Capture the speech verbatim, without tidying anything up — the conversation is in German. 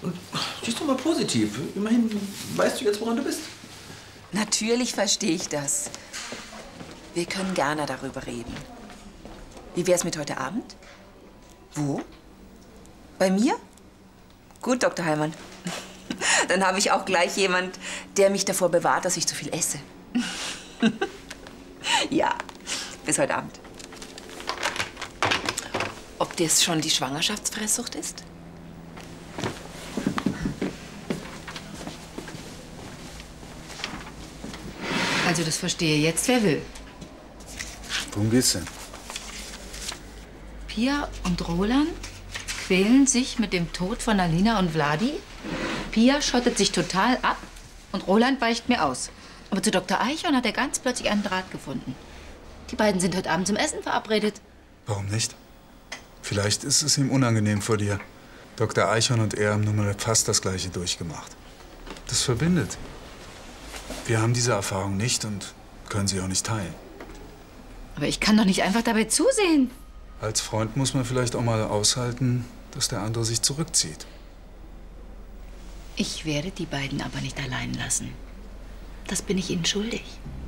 Und siehst doch mal positiv. Immerhin weißt du jetzt, woran du bist. Natürlich verstehe ich das. Wir können gerne darüber reden. Wie wär's mit heute Abend? Wo? Bei mir? Gut, Doktor Heilmann. Dann habe ich auch gleich jemand, der mich davor bewahrt, dass ich zu viel esse. Ja, bis heute Abend. Ob das schon die Schwangerschaftsfresssucht ist? Also das verstehe jetzt, wer will. Worum geht's denn? Pia und Roland quälen sich mit dem Tod von Alina und Vladi. Pia schottet sich total ab und Roland weicht mir aus. Aber zu Doktor Eichhorn hat er ganz plötzlich einen Draht gefunden. Die beiden sind heute Abend zum Essen verabredet. Warum nicht? Vielleicht ist es ihm unangenehm vor dir. Doktor Eichhorn und er haben nun mal fast das Gleiche durchgemacht. Das verbindet. Wir haben diese Erfahrung nicht und können sie auch nicht teilen. Aber ich kann doch nicht einfach dabei zusehen. Als Freund muss man vielleicht auch mal aushalten, dass der andere sich zurückzieht. Ich werde die beiden aber nicht allein lassen. Das bin ich ihnen schuldig.